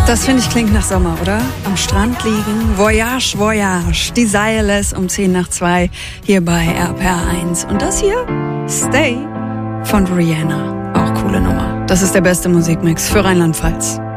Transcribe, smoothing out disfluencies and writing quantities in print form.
Das finde ich klingt nach Sommer, oder? Am Strand liegen, Voyage, Voyage, Desireless um 1:10 hier bei RPR1. Und das hier, Stay von Rihanna. Auch coole Nummer. Das ist der beste Musikmix für Rheinland-Pfalz.